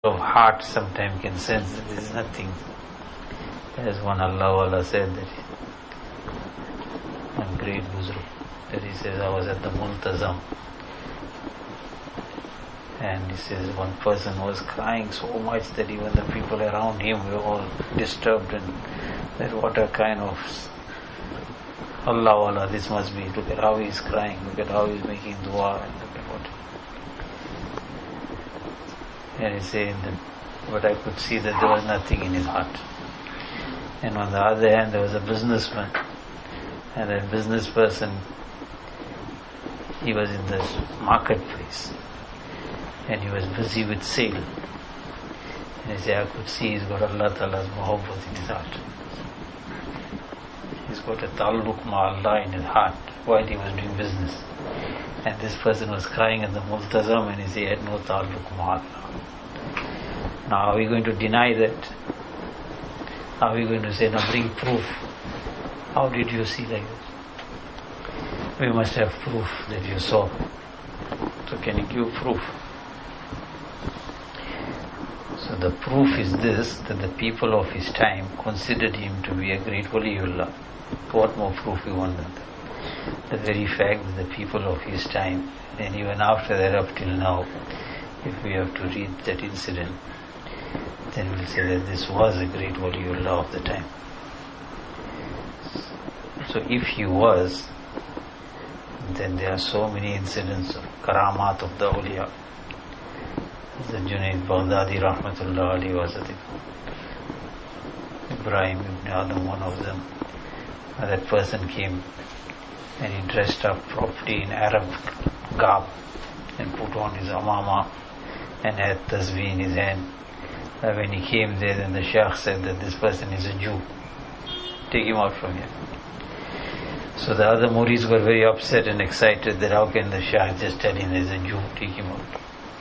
of heart sometimes can sense that there is nothing. As one Allah said that one great Buzurg, that he says, I was at the Multazam, and he says one person was crying so much that even the people around him were all disturbed, and that what a kind of Allah this must be. Look at how he is crying, look at how he is making dua, and look at what. And he's saying that, but I could see that there was nothing in his heart. And on the other hand, there was a businessman, and that business person, he was in the marketplace, and he was busy with sale. And he said, I could see he's got Allah Ta'ala's muhabbat in his heart. He's got a ta'alluq ma Allah in his heart while he was doing business. And this person was crying at the Multazam, and he said he had no ta'alluq ma Allah. Now are we going to deny that? Are we going to say, now bring proof? How did you see like that? We must have proof that you saw. So can you give proof? So the proof is this, that the people of his time considered him to be a great waliullah. What more proof we want than that? The very fact that the people of his time, and even after that up till now, if we have to read that incident, then we'll say that this was a great waliullah of the time. So if he was, then there are so many incidents of karamat of the awliya. The Junaid Baghdadi rahmatullah alayhi was Ibrahim ibn Adam, one of them. That person came and he dressed up properly in Arab garb and put on his amama and had tasbih in his hand. When he came there, then the Shaykh said that this person is a Jew. Take him out from here. So the other Muris were very upset and excited that how can the Shaykh just tell him he's a Jew, take him out.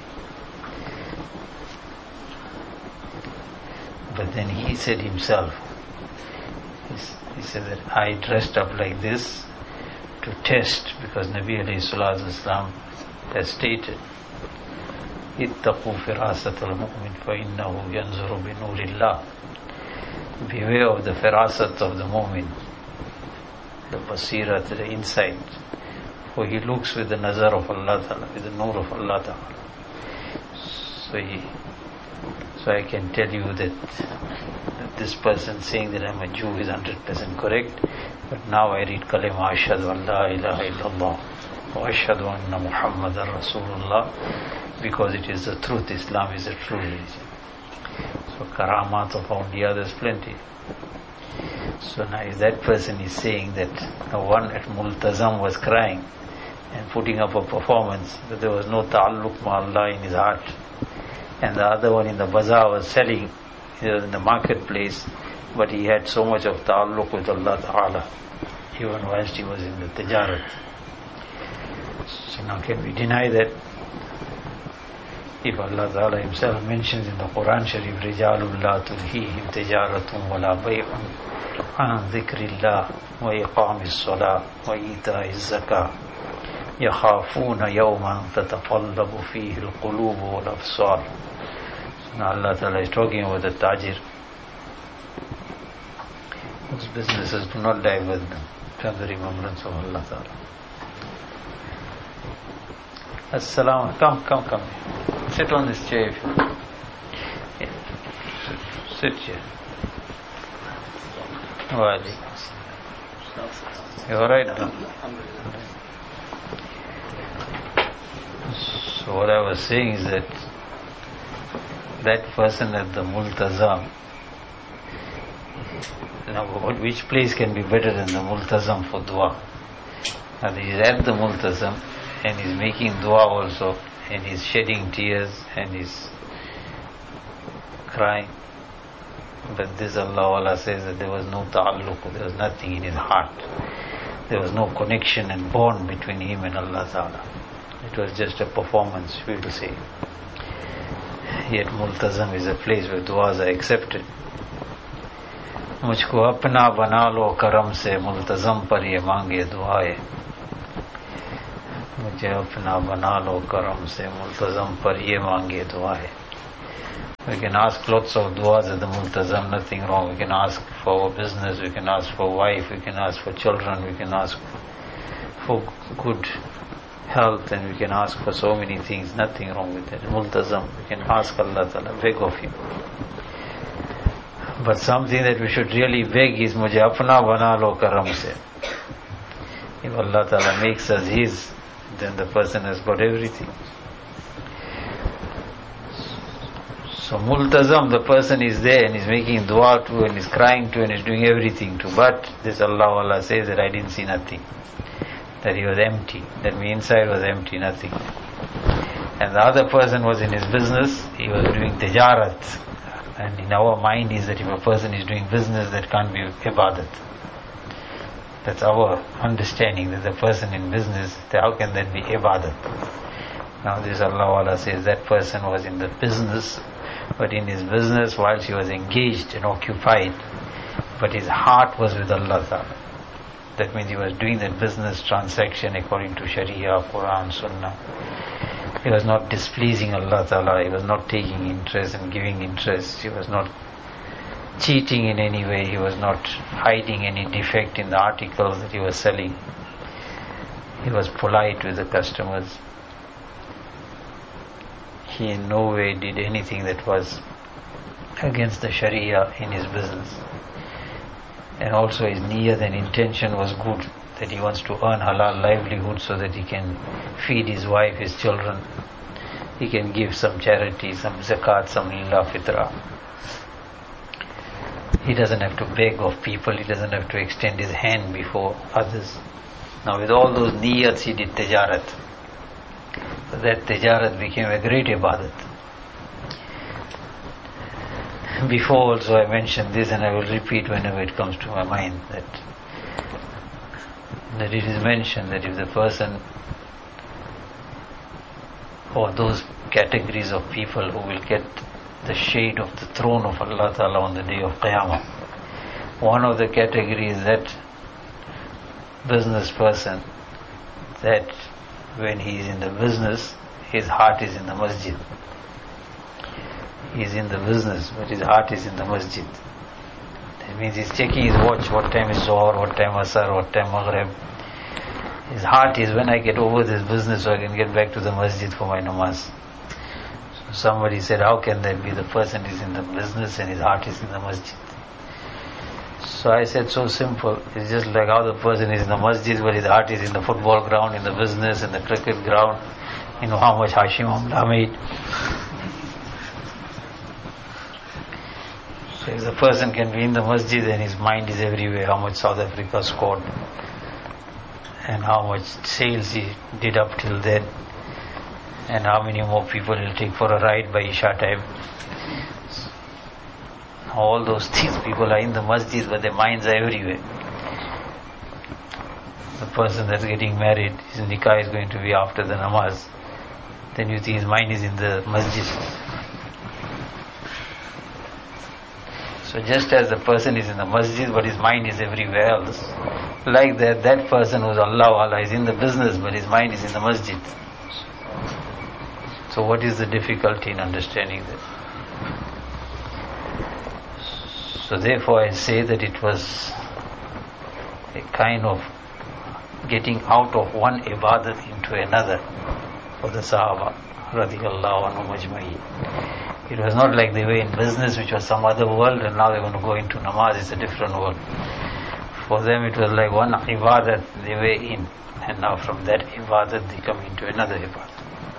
But then he said himself, he said that I dressed up like this to test, because Nabi alayhi salatu wasalam has stated, اتقوا فراسة المؤمن فإنه ينظر بنور الله. Beware of the firasat of the mu'min, the basirat, the insight, for he looks with the nazar of Allah Ta'ala, with the nur of Allah Ta'ala. So I can tell you that this person saying that I'm a Jew is 100% correct, but now I read kalima ashhadu an la ilaha illallah wa ashhadu anna Muhammadan Rasulullah, because it is the truth. Islam is a true religion. So karamat of awliya, there's plenty. So now if that person is saying that the one at Multazam was crying and putting up a performance, that there was no ta'alluq ma Allah in his heart, and the other one in the bazaar was selling, he was in the marketplace, but he had so much of ta'alluq with Allah Ta'ala even whilst he was in the tijarat. So now can we deny that? If Allah Ta'ala himself mentions in the Quran Sharif, رِجَالٌ لَا تُلْهِيهِمْ تِجَارَةٌ وَلَا بَيْعٌ عَنْ ذِكْرِ اللَّهِ وَإِقَامِ الصَّلَاةِ وَإِيتَاءِ الزَّكَاةِ يَخَافُونَ يَوْمًا تَتَقَلَّبُ فِيهِ الْقُلُوبُ وَالْأَبْصَارُ. So now Allah Ta'ala is talking about the tajir whose businesses do not divert them from the remembrance of Allah Ta'ala. As-salam, come. Sit on this chair if you want. Yeah. Sit here. Wali. You're right now. So what I was saying is that person at the Multazam, which place can be better than the Multazam for dua? And he's at the Multazam and he's making dua also, and he's shedding tears and he's crying. But this Allah says that there was no ta'alluq, there was nothing in his heart. There was no connection and bond between him and Allah Ta'ala. It was just a performance, we will say. Yet Multazam is a place where du'as are accepted. मुझको अपना बना लो करम से मुल्तज़म पर ये मांगे दुआएं. मुझे अपना बना लो करम से मुल्तज़म पर ये मांगे दुआएं. We can ask lots of du'as at the multazam, nothing wrong. We can ask for our business, we can ask for wife, we can ask for children, we can ask for good health, and we can ask for so many things, nothing wrong with that. Multazam, we can ask Allah Ta'ala, beg of Him. But something that we should really beg is, Mujhe apna bana lo karam se. If Allah Ta'ala makes us His, then the person has got everything. So multazam, the person is there and is making dua to and is crying to and is doing everything to. But this Allah says that I didn't see nothing. That he was empty. That my inside was empty, nothing. And the other person was in his business, he was doing tijarat. And in our mind is that if a person is doing business, that can't be ibadat. That's our understanding, that the person in business, how can that be ibadat? Now this Allah says that person was in the business, but in his business while he was engaged and occupied, but his heart was with Allah Ta'ala. That means he was doing that business transaction according to Sharia, Quran, Sunnah. He was not displeasing Allah Ta'ala, he was not taking interest and giving interest, he was not cheating in any way, he was not hiding any defect in the articles that he was selling. He was polite with the customers. He in no way did anything that was against the Sharia in his business. And also his niyat and intention was good, that he wants to earn halal livelihood so that he can feed his wife, his children. He can give some charity, some zakat, some lillah fitrah. He doesn't have to beg of people, he doesn't have to extend his hand before others. Now with all those niyats he did tijarat. So that tijarat became a great ibadat. Before also I mentioned this, and I will repeat whenever it comes to my mind, that it is mentioned that if the person or those categories of people who will get the shade of the throne of Allah Ta'ala on the day of Qiyamah, one of the categories, that business person, that when he is in the business, his heart is in the masjid. He is in the business, but his heart is in the masjid. That means he's checking his watch, what time is Zohar, what time Asar, what time Maghrib. His heart is, when I get over this business so I can get back to the masjid for my namaz. So somebody said, how can that be? The person is in the business and his heart is in the masjid. So I said, so simple. It's just like how the person is in the masjid but his heart is in the football ground, in the business, in the cricket ground. You know how much Hashim Amla made. So if the person can be in the masjid and his mind is everywhere, how much South Africa scored and how much sales he did up till then, and how many more people he'll take for a ride by Isha time. All those things, people are in the masjid but their minds are everywhere. The person that's getting married, his nikah is going to be after the namaz, then you think his mind is in the masjid. So just as the person is in the masjid but his mind is everywhere else, like that person who's Allah is in the business but his mind is in the masjid. So what is the difficulty in understanding that? So therefore I say that it was a kind of getting out of one ibadat into another for the Sahaba radiyallahu anhum ajma'in. It was not like they were in business, which was some other world, and now they're going to go into namaz, it's a different world. For them it was like one ibadat they were in, and now from that ibadat they come into another ibadat.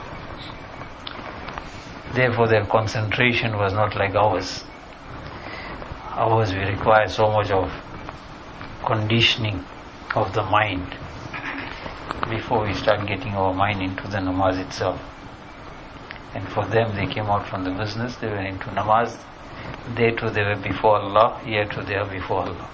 Therefore their concentration was not like ours. Ours, we require so much of conditioning of the mind before we start getting our mind into the namaz itself. And for them, they came out from the business, they went into namaz. They too, they were before Allah, here too they are before Allah.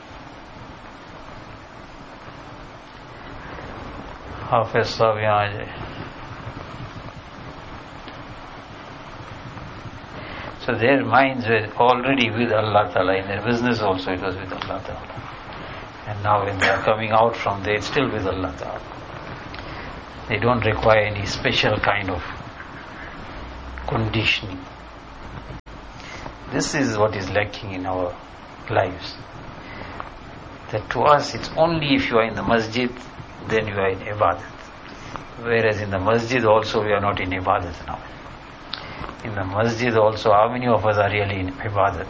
Hafiz Sahib yahan aa jaye. So their minds were already with Allah Ta'ala. In their business also it was with Allah Ta'ala. And now when they are coming out from there, it's still with Allah Ta'ala. They don't require any special kind of conditioning. This is what is lacking in our lives. That to us, it's only if you are in the masjid, then you are in ibadat. Whereas in the masjid also, we are not in ibadat now. In the masjid also, how many of us are really in ibadat?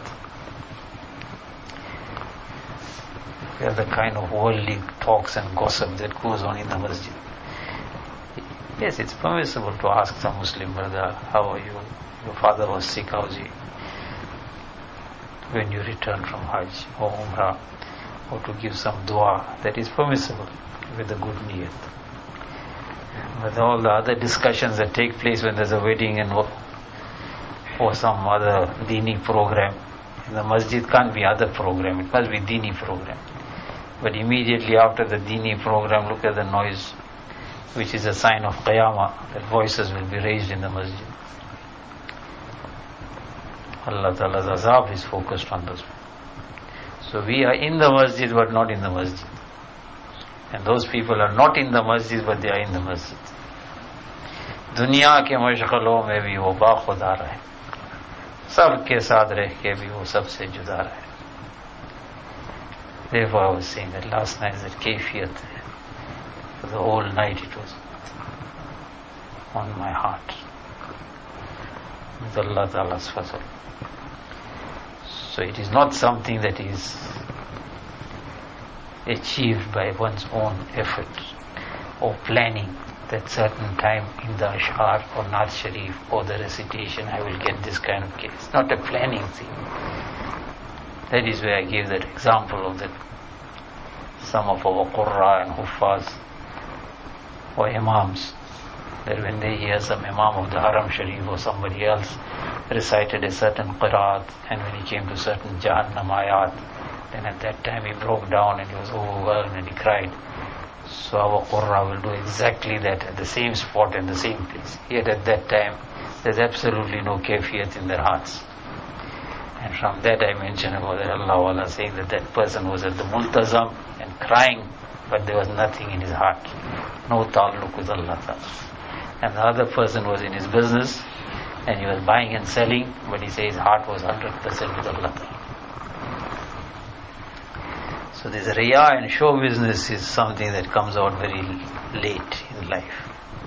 We have the kind of worldly talks and gossip that goes on in the masjid. Yes, it's permissible to ask some Muslim brother, how are you? Your father was sick, how's he? When you return from Hajj or Umrah, or to give some dua, that is permissible with a good niyat. But all the other discussions that take place when there's a wedding and or some other dini program, in the masjid can't be other program, it must be dini program. But immediately after the dini program, look at the noise, which is a sign of qiyamah, that voices will be raised in the masjid. Allah Ta'ala's azab is focused on those. So we are in the masjid but not in the masjid. And those people are not in the masjid but they are in the masjid. दुनिया के मशगलों में भी वो बाखुदा रहे, सबके साथ रह के भी वो सबसे जुदा रहे. Therefore I was saying that last night that kayfiyat, for the whole night it was on my heart. With Allah Ta'ala's fazl. So it is not something that is achieved by one's own effort or planning that certain time in the Ash'ar or Naat Sharif or the recitation I will get this kind of case. Not a planning thing. That is where I gave that example of that some of our Qurra and Huffaz or Imams, that when they hear some Imam of the Haram Sharif or somebody else recited a certain Qiraat, and when he came to certain Jahannam ayat, then at that time he broke down and he was overwhelmed and he cried. So our Qurra will do exactly that at the same spot and the same place. Yet at that time there's absolutely no kayfiyat in their hearts. And from that I mentioned about that Allah saying that that person was at the Multazam and crying, but there was nothing in his heart. No ta'alluq with Allah Ta'ala. And the other person was in his business and he was buying and selling, but he says his heart was 100% with Allah Ta'ala. So this riya and show business is something that comes out very late in life.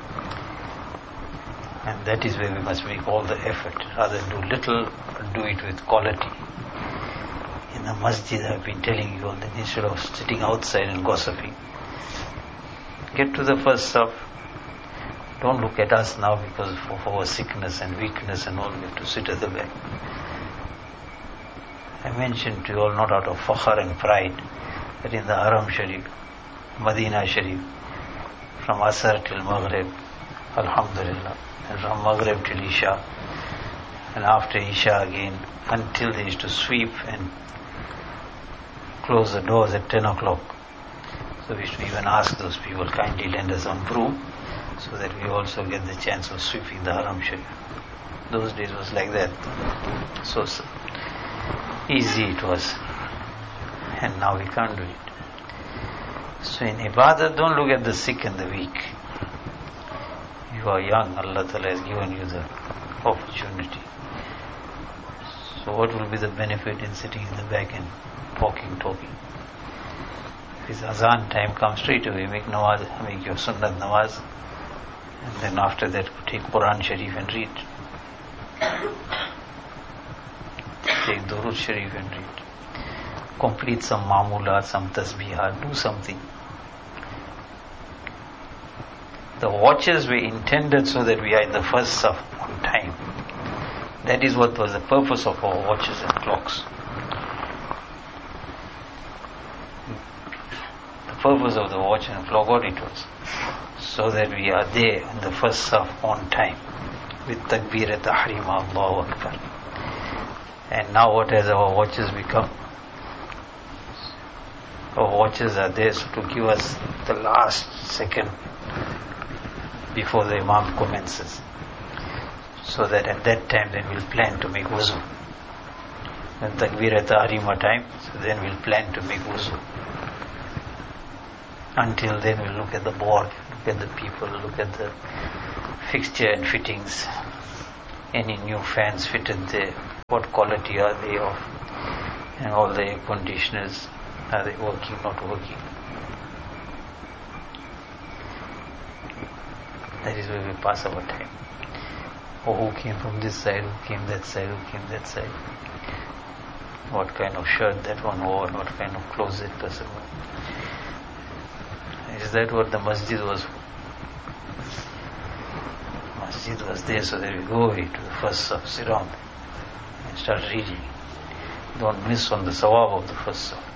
And that is where we must make all the effort. Rather than do little, do it with quality. In the masjid, I've been telling you all that instead of sitting outside and gossiping, get to the first stuff. Don't look at us now because of our sickness and weakness and all, we have to sit at the back. I mentioned to you all, not out of fakhar and pride, that in the Haram Sharif, Madina Sharif, from Asr till Maghrib, Alhamdulillah, and from Maghrib till Isha, and after Isha again, until they used to sweep and close the doors at 10 o'clock. So we used to even ask those people, kindly lend us some broom, so that we also get the chance of sweeping the Haram Sharif. Those days was like that. So easy it was. And now we can't do it. So in ibadah, don't look at the sick and the weak. You are young, Allah Ta'ala has given you the opportunity. So what will be the benefit in sitting in the back and talking? If his azan time comes, straight away make nawaz, make your sunnat nawaz, and then after that take Quran Sharif and read. Take Durud Sharif and read. Complete some mamulat, some tasbihat, do something. The watches were intended so that we are in the first saf on time. That is what was the purpose of our watches and clocks. The purpose of the watch and clock, what it was? So that we are there in the first saf on time with takbir tahrim, Allahu Akbar. And now what has our watches become? Our watches are there to give us the last second before the Imam commences. So that at that time then we'll plan to make wuzu. When Takbir Tahrima time, so then we'll plan to make wuzu. Until then we'll look at the board, look at the people, look at the fixture and fittings, any new fans fitted there, what quality are they of, and all the air conditioners, are they working, not working. That is where we pass our time. Or who came from this side, who came that side, who came that side. What kind of shirt that one wore, what kind of clothes that person wore. Is that what the masjid was for? Masjid was there so that we go to the first saf, sit down and start reading. Don't miss on the sawab of the first saf.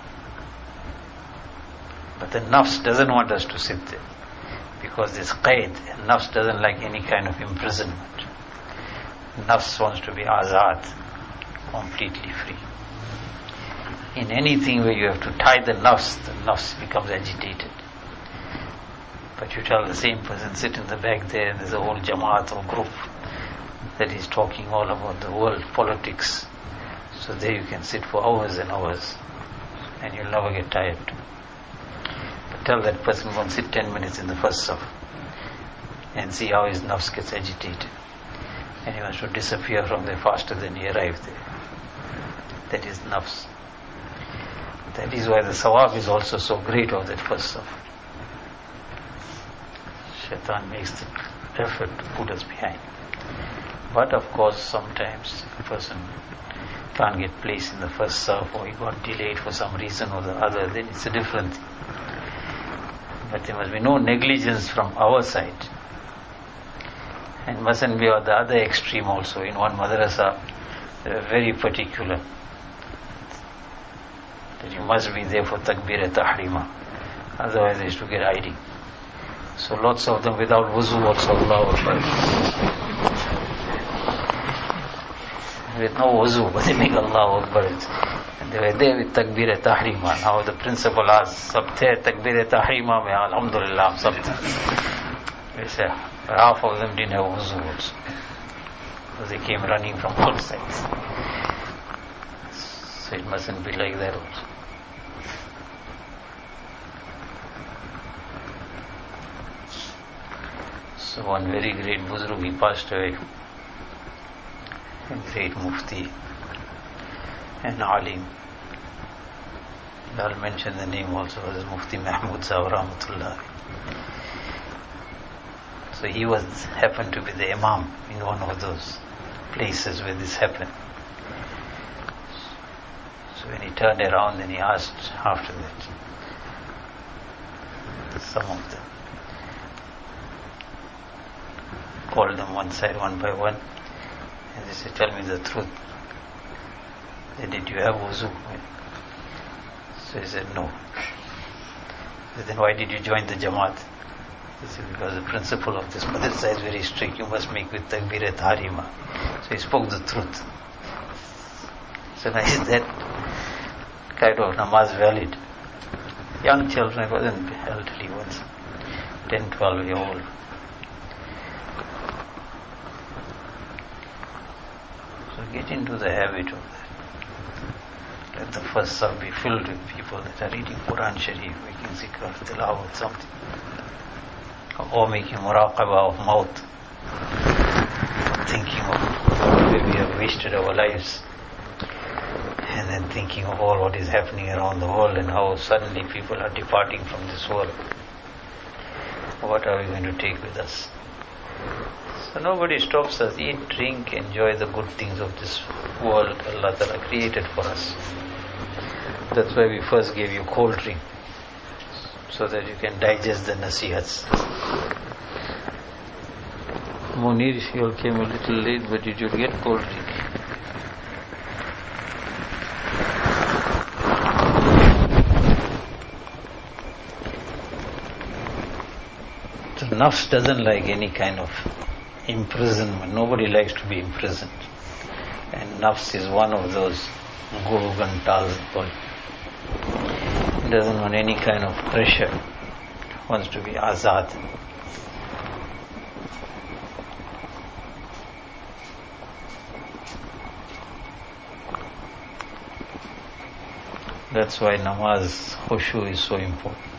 But the nafs doesn't want us to sit there, because this qaid, nafs doesn't like any kind of imprisonment. Nafs wants to be azad, completely free. In anything where you have to tie the nafs becomes agitated. But you tell the same person, sit in the back there, and there's a whole jamaat or group that is talking all about the world politics. So there you can sit for hours and hours, and you'll never get tired. But tell that person, go and sit 10 minutes in the first saf, and see how his nafs gets agitated. And he wants to disappear from there faster than he arrived there. That is nafs. That is why the sawab is also so great of that first saf. Shaitan makes the effort to put us behind. But of course, sometimes if a person can't get placed in the first saf, or he got delayed for some reason or the other, then it's a different thing. But there must be no negligence from our side. And mustn't be on the other extreme also. In one madrasa, they are very particular that you must be there for takbir-e-tahrima. Otherwise they used to get hiding. So lots of them without wuzu also, Allahu Akbar. With no wuzu, but they make Allahu Akbar. And they were there with takbir-e-tahrima. Now the principal asked, sab the takbir-e-tahrima mein, alhamdulillah, sab the. They say, half of them didn't have wuzu also, because they came running from all sides. So it mustn't be like that also. So one very great Buzrug, he passed away, a great Mufti and Alim. I'll mention the name also, was Mufti Mahmud Sahib Rahmatullah. So he happened to be the Imam in one of those places where this happened. So when he turned around, then he asked after that, some of them, called them one side one by one, and they said, tell me the truth. They said, did you have wuzu? So he said, no. Said, then why did you join the Jamaat? He said, because the principle of this madrasa is very strict. You must make with takbir-e-tahrima. So he spoke the truth. So now is that kind of namaz valid? Young children, it wasn't elderly ones, 10, 12-year-old. So get into the habit of that. Let the first saf be filled with people that are reading Quran Sharif, making zikr, tilawat, something. Or making muraqabah of maut, thinking of the way we have wasted our lives, and then thinking of all what is happening around the world and how suddenly people are departing from this world. What are we going to take with us? So nobody stops us. Eat, drink, enjoy the good things of this world Allah Ta'ala created for us. That's why we first gave you cold drink, so that you can digest the nasihats. Munir, you all came a little late, but you should get cold drink. So nafs doesn't like any kind of imprisonment. Nobody likes to be imprisoned. And nafs is one of those Gurgantal. It doesn't want any kind of pressure. It wants to be azad. That's why namaz, khushu is so important.